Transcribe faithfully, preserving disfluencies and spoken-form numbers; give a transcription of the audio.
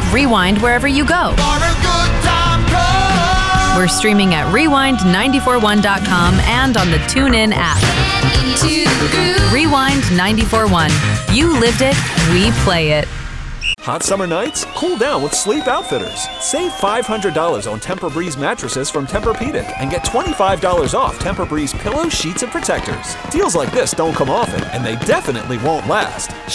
Rewind wherever you go. We're streaming at rewind nine four one dot com and on the TuneIn app. Rewind nine four one. You lived it, we play it. Hot summer nights? Cool down with Sleep Outfitters. Save five hundred dollars on Tempur-Breeze mattresses from Tempur-Pedic and get twenty-five dollars off Tempur-Breeze pillows, sheets, and protectors. Deals like this don't come often, and they definitely won't last.